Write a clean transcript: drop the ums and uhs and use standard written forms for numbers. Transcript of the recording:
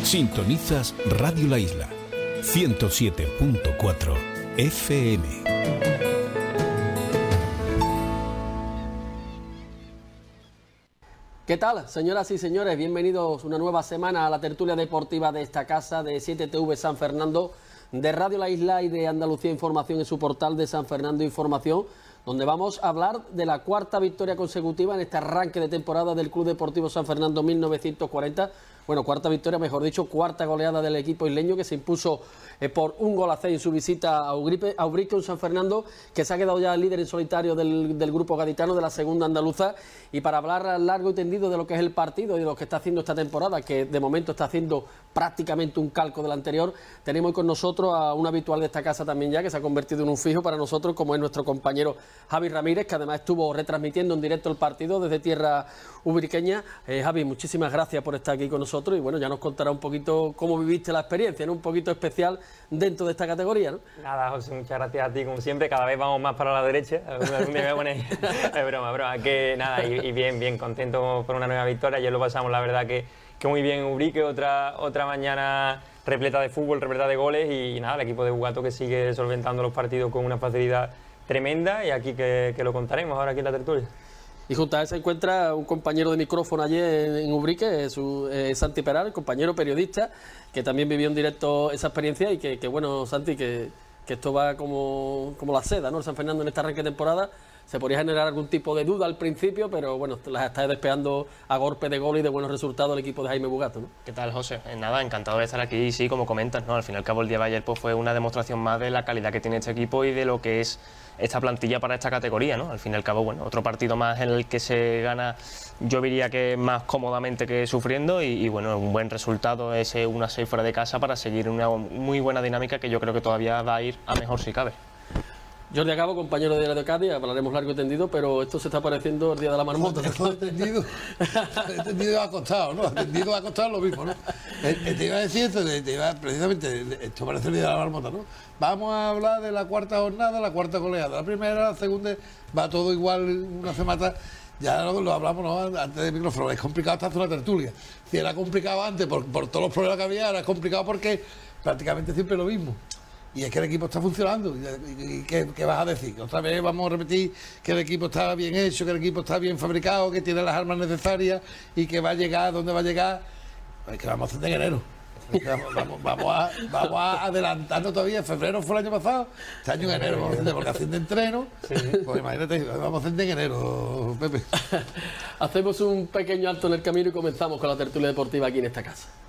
Sintonizas Radio La Isla, 107.4 FM. ¿Qué tal, señoras y señores? Bienvenidos una nueva semana a la tertulia deportiva de esta casa de 7TV San Fernando, de Radio La Isla y de Andalucía Información en su portal de San Fernando Información, donde vamos a hablar de la cuarta victoria consecutiva en este arranque de temporada del Club Deportivo San Fernando 1940. Bueno, cuarta victoria, mejor dicho, cuarta goleada del equipo isleño, que se impuso por 1-0 en su visita a Ubrique, un San Fernando que se ha quedado ya líder en solitario del grupo gaditano de la segunda andaluza. Y para hablar largo y tendido de lo que es el partido y de lo que está haciendo esta temporada, que de momento está haciendo prácticamente un calco del anterior, tenemos con nosotros a un habitual de esta casa también ya, que se ha convertido en un fijo para nosotros, como es nuestro compañero Javi Ramírez, que además estuvo retransmitiendo en directo el partido desde tierra ubriqueña. Javi, muchísimas gracias por estar aquí con nosotros y bueno, ya nos contará un poquito cómo viviste la experiencia, ¿no? Un poquito especial dentro de esta categoría, ¿no? Nada, José, muchas gracias a ti, como siempre. Cada vez vamos más para la derecha. Algún día me voy a poner... Es broma. Que nada, y bien contento por una nueva victoria. Ayer lo pasamos, la verdad, que muy bien en Ubrique, otra mañana repleta de fútbol, repleta de goles y nada, el equipo de Bugato que sigue solventando los partidos con una facilidad tremenda y aquí que lo contaremos ahora aquí en la tertulia. Y junto a él se encuentra un compañero de micrófono ayer en Ubrique, Santi Peral, el compañero periodista, que también vivió en directo esa experiencia y que bueno, Santi, que esto va como la seda, ¿no? El San Fernando en este arranque de temporada se podría generar algún tipo de duda al principio, pero bueno, las está despegando a golpe de gol y de buenos resultados el equipo de Jaime Bugato, ¿no? ¿Qué tal, José? Nada, encantado de estar aquí y sí, como comentas, ¿no? Al fin y al cabo el día de ayer pues, fue una demostración más de la calidad que tiene este equipo y de lo que es esta plantilla para esta categoría, ¿no? Al fin y al cabo, bueno, otro partido más en el que se gana, yo diría que más cómodamente que sufriendo y bueno, un buen resultado, ese 1-6 fuera de casa para seguir una muy buena dinámica que yo creo que todavía va a ir a mejor si cabe. Jordi Acabo, compañero de Radio Cádiz, hablaremos largo y tendido, pero esto se está pareciendo el día de la marmota. Entendido ha costado, ¿no? Entendido ha costado lo mismo, ¿no? Te iba a decir esto, precisamente, esto parece el día de la marmota, ¿no? Vamos a hablar de la cuarta jornada, la cuarta goleada. La primera, la segunda, va todo igual, una semana. Ya lo hablamos, ¿no? Antes del micrófono, es complicado hasta hacer una tertulia. Si era complicado antes por todos los problemas que había, ahora es complicado porque prácticamente siempre lo mismo. Y es que el equipo está funcionando. ¿Y qué vas a decir? Otra vez vamos a repetir que el equipo está bien hecho, que el equipo está bien fabricado, que tiene las armas necesarias y que va a llegar donde va a llegar. Es que vamos a hacer en enero. Vamos a adelantarnos todavía. En febrero fue el año pasado, este año en enero vamos a hacer, porque hacen de entreno. Sí. Pues imagínate, vamos a hacer en enero, Pepe. Hacemos un pequeño alto en el camino y comenzamos con la tertulia deportiva aquí en esta casa.